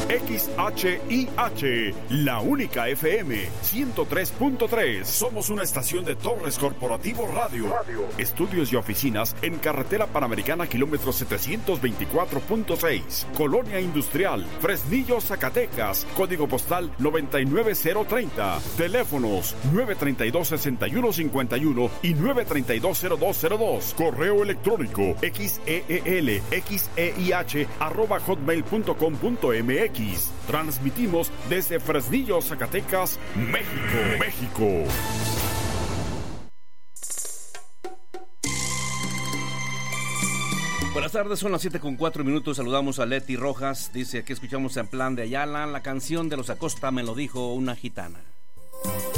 XHIH, la única FM 103.3. Somos una estación de Torres Corporativo Radio. Estudios y oficinas en Carretera Panamericana, kilómetro 724.6. Colonia Industrial, Fresnillo, Zacatecas. Código postal 99030. Teléfonos 932-6151 y 932-0202. Correo electrónico xeelxeih@hotmail.com.mx. Transmitimos desde Fresnillo, Zacatecas, México. Buenas tardes, son las 7:04. Saludamos a Leti Rojas. Dice: aquí escuchamos en Plan de Ayala, la canción de los Acosta me lo dijo una gitana.